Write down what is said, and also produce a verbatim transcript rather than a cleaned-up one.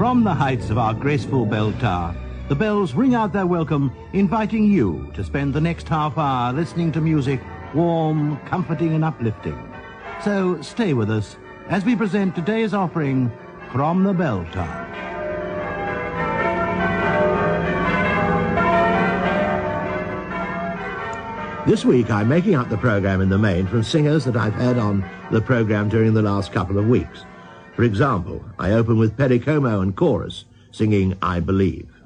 From the heights of our graceful bell tower, the bells ring out their welcome, inviting you to spend the next half hour listening to music warm, comforting and uplifting. So stay with us as we present today's offering from the bell tower. This week I'm making up the programme in the main from singers that I've heard on the programme during the last couple of weeks. For example, I open with Perry Como and Chorus singing I Believe.